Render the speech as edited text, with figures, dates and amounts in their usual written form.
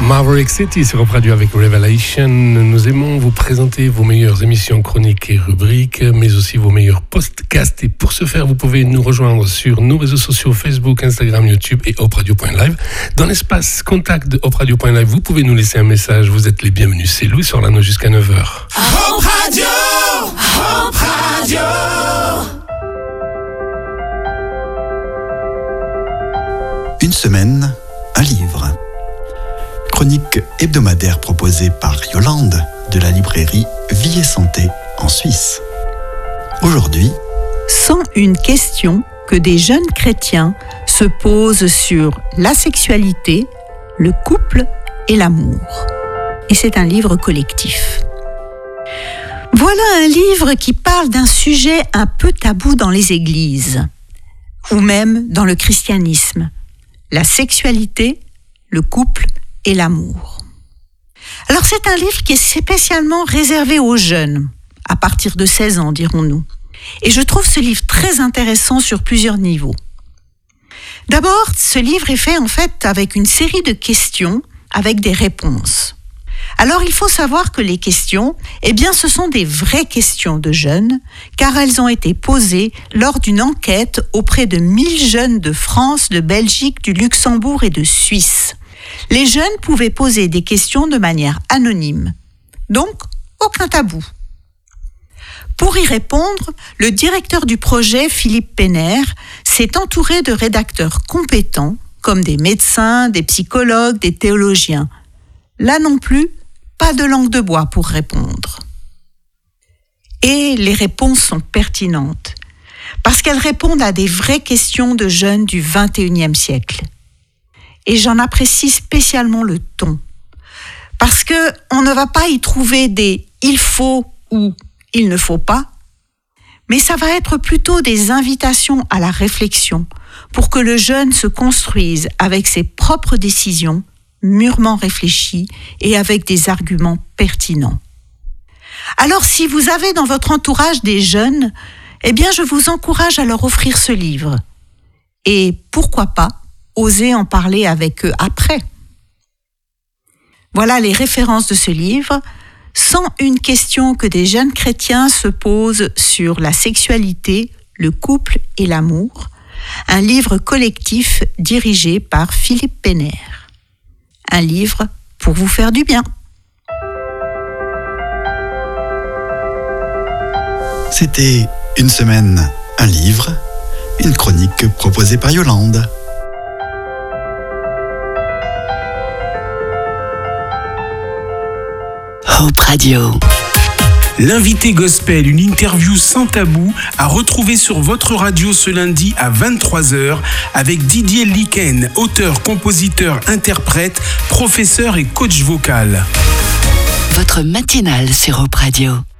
Maverick City sur Europe Radio avec Revelation. Nous aimons vous présenter vos meilleures émissions chroniques et rubriques, mais aussi vos meilleurs podcasts. Et pour ce faire, vous pouvez nous rejoindre sur nos réseaux sociaux Facebook, Instagram, YouTube et hopradio.live. Dans l'espace contact de hopradio.live, vous pouvez nous laisser un message. Vous êtes les bienvenus. C'est Louis Orlano jusqu'à 9h. Hope Radio, Hope Radio. Une semaine, un livre. Chronique hebdomadaire proposée par Yolande de la librairie Vie et Santé en Suisse. Aujourd'hui, 101 questions que des jeunes chrétiens se posent sur la sexualité, le couple et l'amour. Et c'est un livre collectif. Voilà un livre qui parle d'un sujet un peu tabou dans les églises, ou même dans le christianisme. La sexualité, le couple et l'amour. Alors c'est un livre qui est spécialement réservé aux jeunes, à partir de 16 ans dirons-nous. Et je trouve ce livre très intéressant sur plusieurs niveaux. D'abord, ce livre est fait en fait avec une série de questions avec des réponses. Alors il faut savoir que les questions, ce sont des vraies questions de jeunes, car elles ont été posées lors d'une enquête auprès de 1000 jeunes de France, de Belgique, du Luxembourg et de Suisse. Les jeunes pouvaient poser des questions de manière anonyme, donc aucun tabou. Pour y répondre, le directeur du projet, Philippe Penner, s'est entouré de rédacteurs compétents, comme des médecins, des psychologues, des théologiens. Là non plus, pas de langue de bois pour répondre. Et les réponses sont pertinentes, parce qu'elles répondent à des vraies questions de jeunes du XXIe siècle. Et j'en apprécie spécialement le ton, parce qu'on ne va pas y trouver des « il faut » ou « il ne faut pas », mais ça va être plutôt des invitations à la réflexion pour que le jeune se construise avec ses propres décisions, mûrement réfléchies et avec des arguments pertinents. Alors si vous avez dans votre entourage des jeunes, je vous encourage à leur offrir ce livre. Et pourquoi pas oser en parler avec eux après. Voilà les références de ce livre. 101 questions que des jeunes chrétiens se posent sur la sexualité, le couple et l'amour. Un livre collectif dirigé par Philippe Penner. Un livre pour vous faire du bien. c'était Une semaine, un livre, une chronique proposée par Yolande. Hope Radio. L'invité gospel, une interview sans tabou, à retrouver sur votre radio ce lundi à 23h avec Didier Liken, auteur, compositeur, interprète, professeur et coach vocal. Votre matinale sur Hope Radio.